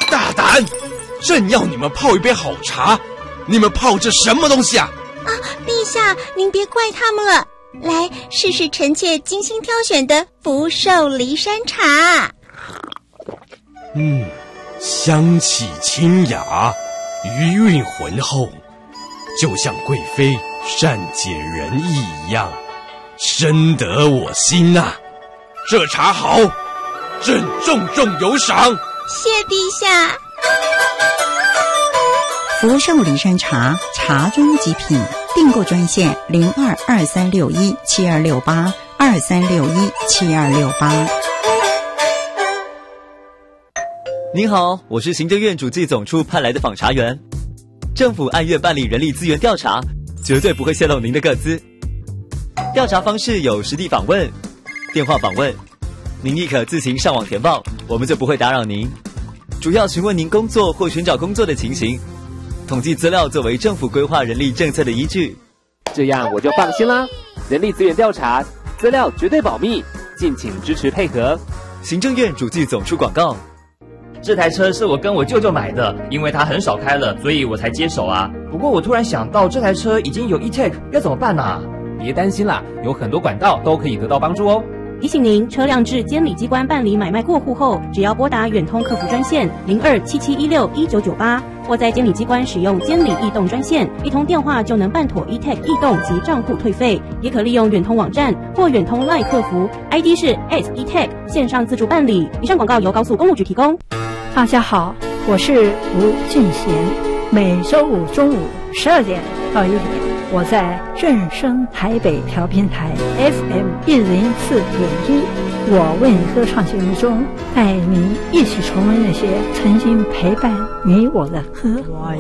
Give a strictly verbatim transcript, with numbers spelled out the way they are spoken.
大胆！正要你们泡一杯好茶，你们泡这什么东西啊？ 啊，陛下，您别怪他们了。来，试试臣妾精心挑选的福寿梨山茶。 嗯，香气清雅，余韵浑厚，就像贵妃善解人意一样，深得我心呐、啊。这茶好，朕重重有赏。 谢陛下。 福寿梨山茶，茶中极品。订购专线零二二三六一七二六八二三六一七二六八。 您好，我是行政院主计总处派来的访查员。政府按月办理人力资源调查，绝对不会泄露您的个资。调查方式有实地访问、电话访问，您亦可自行上网填报，我们就不会打扰您。主要询问您工作或寻找工作的情形。统计资料作为政府规划人力政策的依据， 这样我就放心啦。人力资源调查资料绝对保密，敬请支持配合。 行政院主计总处广告。 这台车是我跟我舅舅买的，因为他很少开了，所以我才接手啊。不过我突然想到，这台车已经有 E-Tech， 要怎么办啊？ 别担心啦，有很多管道都可以得到帮助哦。 提醒您，车辆至监理机关办理买卖过户后，只要拨打远通客服专线零二七七一六一九九八，或在监理机关使用监理易动专线，一通电话就能办妥 E-Tech 易动及账户退费。也可利用远通网站或远通 LINE 客服 ，I D 是 at E-Tech 线上自助办理。以上广告由高速公路局提供。 大家好，我是吴俊贤，每周五中午十二点到一点。我在正声台北调频台 F M 一零四点一，我为你歌唱节目中，带您一起重温那些曾经陪伴你我的歌。